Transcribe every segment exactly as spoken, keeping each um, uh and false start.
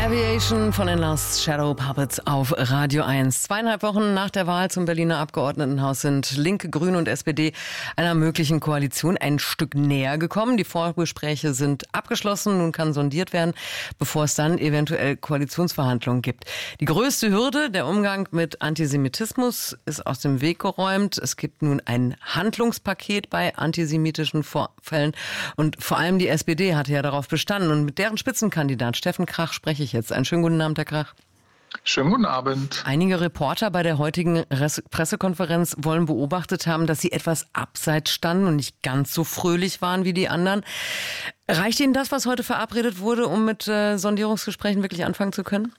Aviation von den Lost Shadow Puppets auf Radio eins. Zweieinhalb Wochen nach der Wahl zum Berliner Abgeordnetenhaus sind Linke, Grüne und S P D einer möglichen Koalition ein Stück näher gekommen. Die Vorgespräche sind abgeschlossen. Nun kann sondiert werden, bevor es dann eventuell Koalitionsverhandlungen gibt. Die größte Hürde, der Umgang mit Antisemitismus, ist aus dem Weg geräumt. Es gibt nun ein Handlungspaket bei antisemitischen Vorfällen. Und vor allem die S P D hatte ja darauf bestanden. Und mit deren Spitzenkandidat Steffen Krach spreche ich jetzt. Einen schönen guten Abend, Herr Krach. Schönen guten Abend. Einige Reporter bei der heutigen Pressekonferenz wollen beobachtet haben, dass sie etwas abseits standen und nicht ganz so fröhlich waren wie die anderen. Reicht Ihnen das, was heute verabredet wurde, um mit äh, Sondierungsgesprächen wirklich anfangen zu können?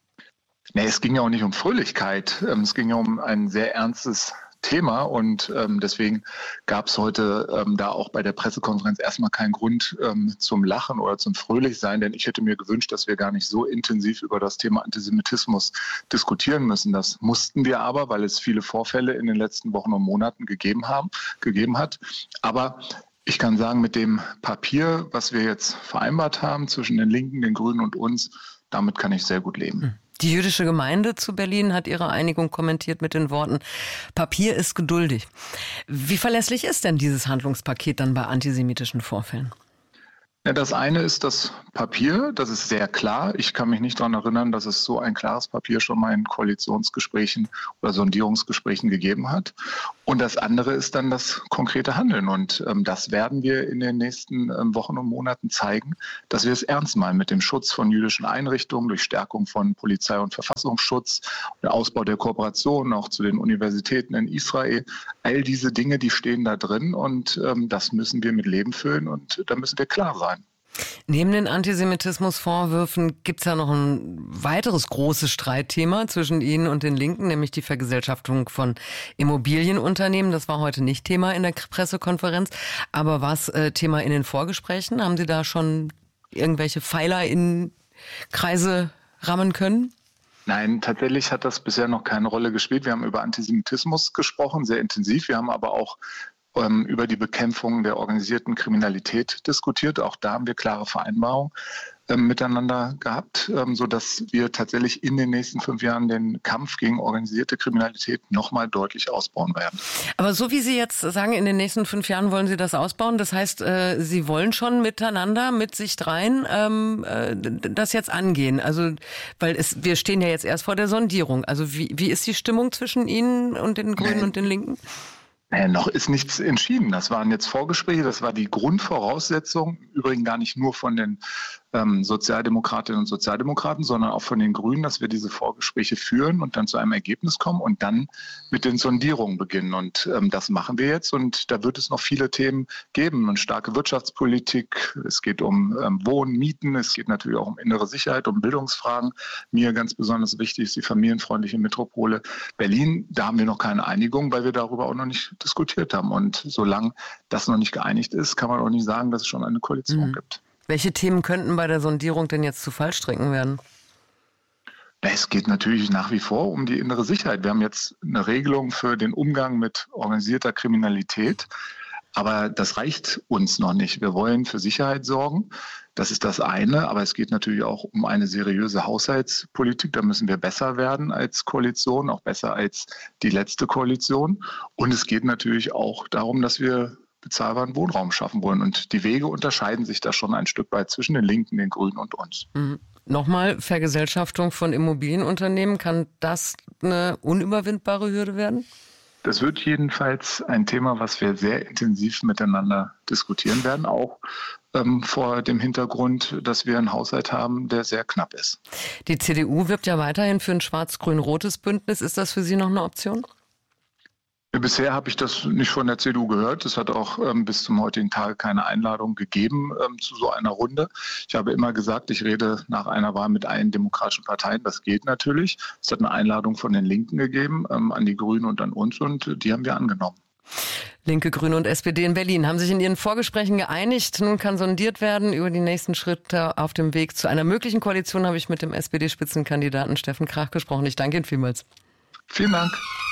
Nee, es ging ja auch nicht um Fröhlichkeit. Es ging ja um ein sehr ernstes Thema und ähm, deswegen gab es heute ähm, da auch bei der Pressekonferenz erstmal keinen Grund ähm, zum Lachen oder zum Fröhlichsein, denn ich hätte mir gewünscht, dass wir gar nicht so intensiv über das Thema Antisemitismus diskutieren müssen. Das mussten wir aber, weil es viele Vorfälle in den letzten Wochen und Monaten gegeben haben, gegeben hat. Aber ich kann sagen, mit dem Papier, was wir jetzt vereinbart haben zwischen den Linken, den Grünen und uns, damit kann ich sehr gut leben. Die jüdische Gemeinde zu Berlin hat ihre Einigung kommentiert mit den Worten: Papier ist geduldig. Wie verlässlich ist denn dieses Handlungspaket dann bei antisemitischen Vorfällen? Ja, das eine ist das Papier, das ist sehr klar. Ich kann mich nicht daran erinnern, dass es so ein klares Papier schon mal in Koalitionsgesprächen oder Sondierungsgesprächen gegeben hat. Und das andere ist dann das konkrete Handeln. Und ähm, das werden wir in den nächsten ähm, Wochen und Monaten zeigen, dass wir es ernst meinen mit dem Schutz von jüdischen Einrichtungen, durch Stärkung von Polizei- und Verfassungsschutz, der Ausbau der Kooperation auch zu den Universitäten in Israel. All diese Dinge, die stehen da drin und ähm, das müssen wir mit Leben füllen und da müssen wir klar sein. Neben den Antisemitismusvorwürfen gibt es ja noch ein weiteres großes Streitthema zwischen Ihnen und den Linken, nämlich die Vergesellschaftung von Immobilienunternehmen. Das war heute nicht Thema in der Pressekonferenz, aber war es äh, Thema in den Vorgesprächen? Haben Sie da schon irgendwelche Pfeiler in Kreise rammen können? Nein, tatsächlich hat das bisher noch keine Rolle gespielt. Wir haben über Antisemitismus gesprochen, sehr intensiv. Wir haben aber auch ähm, über die Bekämpfung der organisierten Kriminalität diskutiert. Auch da haben wir klare Vereinbarungen ähm, miteinander gehabt, ähm, sodass wir tatsächlich in den nächsten fünf Jahren den Kampf gegen organisierte Kriminalität nochmal deutlich ausbauen werden. Aber so wie Sie jetzt sagen, in den nächsten fünf Jahren wollen Sie das ausbauen. Das heißt, äh, Sie wollen schon miteinander, mit sich dreien, ähm, äh, das jetzt angehen. Also, weil es, wir stehen ja jetzt erst vor der Sondierung. Also wie, wie ist die Stimmung zwischen Ihnen und den Grünen nee. und den Linken? Äh, noch ist nichts entschieden. Das waren jetzt Vorgespräche, das war die Grundvoraussetzung, übrigens gar nicht nur von den ähm, Sozialdemokratinnen und Sozialdemokraten, sondern auch von den Grünen, dass wir diese Vorgespräche führen und dann zu einem Ergebnis kommen und dann mit den Sondierungen beginnen. Und ähm, das machen wir jetzt und da wird es noch viele Themen geben. Eine starke Wirtschaftspolitik, es geht um ähm, Wohnen, Mieten, es geht natürlich auch um innere Sicherheit, um Bildungsfragen. Mir ganz besonders wichtig ist die familienfreundliche Metropole Berlin. Da haben wir noch keine Einigung, weil wir darüber auch noch nicht diskutiert haben. Und solange das noch nicht geeinigt ist, kann man auch nicht sagen, dass es schon eine Koalition mhm. gibt. Welche Themen könnten bei der Sondierung denn jetzt zu Fallstricken werden? Es geht natürlich nach wie vor um die innere Sicherheit. Wir haben jetzt eine Regelung für den Umgang mit organisierter Kriminalität. Aber das reicht uns noch nicht. Wir wollen für Sicherheit sorgen. Das ist das eine. Aber es geht natürlich auch um eine seriöse Haushaltspolitik. Da müssen wir besser werden als Koalition, auch besser als die letzte Koalition. Und es geht natürlich auch darum, dass wir bezahlbaren Wohnraum schaffen wollen. Und die Wege unterscheiden sich da schon ein Stück weit zwischen den Linken, den Grünen und uns. Mhm. Nochmal, Vergesellschaftung von Immobilienunternehmen, kann das eine unüberwindbare Hürde werden? Das wird jedenfalls ein Thema, was wir sehr intensiv miteinander diskutieren werden, auch ähm, vor dem Hintergrund, dass wir einen Haushalt haben, der sehr knapp ist. Die C D U wirbt ja weiterhin für ein schwarz-grün-rotes Bündnis. Ist das für Sie noch eine Option? Bisher habe ich das nicht von der C D U gehört. Es hat auch ähm, bis zum heutigen Tage keine Einladung gegeben ähm, zu so einer Runde. Ich habe immer gesagt, ich rede nach einer Wahl mit allen demokratischen Parteien. Das geht natürlich. Es hat eine Einladung von den Linken gegeben, ähm, an die Grünen und an uns, und die haben wir angenommen. Linke, Grüne und S P D in Berlin haben sich in ihren Vorgesprächen geeinigt. Nun kann sondiert werden über die nächsten Schritte auf dem Weg zu einer möglichen Koalition. Habe ich mit dem S P D-Spitzenkandidaten Steffen Krach gesprochen. Ich danke Ihnen vielmals. Vielen Dank.